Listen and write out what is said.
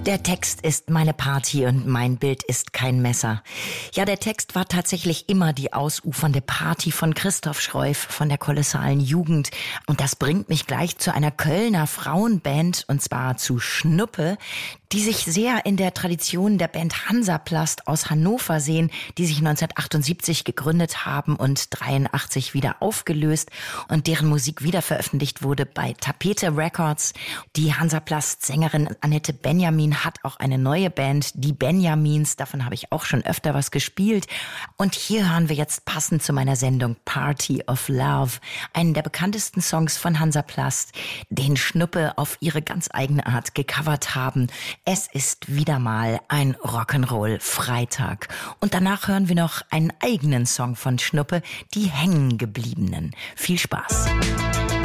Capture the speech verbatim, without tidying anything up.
Der Text ist meine Party und mein Bild ist kein Messer. Ja, der Text war tatsächlich immer die ausufernde Party von Christoph Schroif von der kolossalen Jugend. Und das bringt mich gleich zu einer Kölner Frauenband, und zwar zu Schnuppe, die sich sehr in der Tradition der Band Hansaplast aus Hannover sehen, die sich neunzehnhundertachtundsiebzig gegründet haben und dreiundachtzig wieder aufgelöst und deren Musik wieder veröffentlicht wurde bei Tapete Records. Die Hansaplast-Sängerin Annette Benjamin hat auch eine neue Band, die Benjamins, davon habe ich auch schon öfter was gespielt. Und hier hören wir jetzt passend zu meiner Sendung Party of Love, einen der bekanntesten Songs von Hansaplast, den Schnuppe auf ihre ganz eigene Art gecovert haben. Es ist wieder mal ein Rock'n'Roll-Freitag. Und danach hören wir noch einen eigenen Song von Schnuppe, die Hängengebliebenen. Viel Spaß!